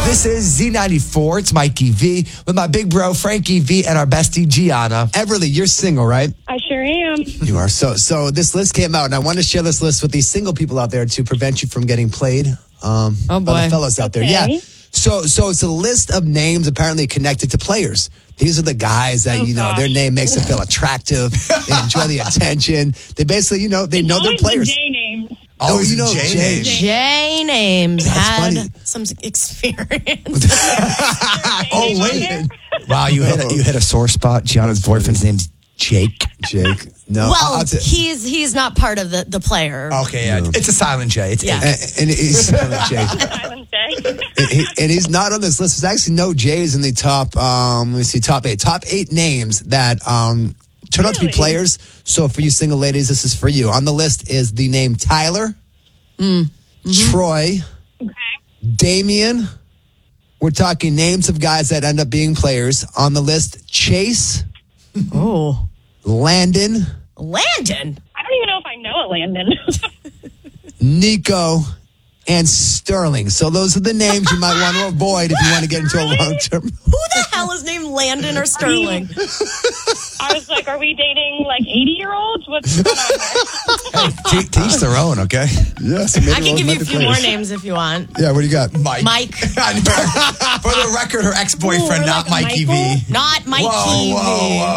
This is Z94. It's Mikey V with my big bro, Frankie V, and our bestie, Gianna. Everly, you're single, right? I sure am. You are. So this list came out, and I want to share this list with these single people out there to prevent you from getting played by the fellas out there. Okay. Yeah. So it's a list of names apparently connected to players. These are the guys that, their name makes them feel attractive. They enjoy the attention. They basically, they know they're players. The J names. Oh, Jay. J names That's had funny. some experience. Oh, wait. Wow, you hit a sore spot. Gianna's boyfriend's name's Jake. Jake. No. Well, he's not part of the player. Okay, yeah. It's a silent J. It's Yeah. And he's Jake. Silent J. And he's not on this list. There's actually no J's in the top. Let me see, top 8. Top 8 names that turn out to be Really? players. So for you single ladies, this is for you. On the list is the name Tyler, Troy, Damien. We're talking names of guys that end up being players. On the list, Chase, Oh, Landon, Landon. I don't even know if I know a Landon. Nico, and Sterling. So those are the names you might want to avoid if you want to get into a long-term. Who the hell is named Landon or Sterling? I was like, are we dating like 80-year-olds? What's going on there? to each their own, okay? Yes, I can give you a few more names if you want. Yeah, what do you got? Mike. For the record, her ex-boyfriend, Ooh, not like Mikey Michael? V. Not Mikey Whoa, V. whoa, whoa.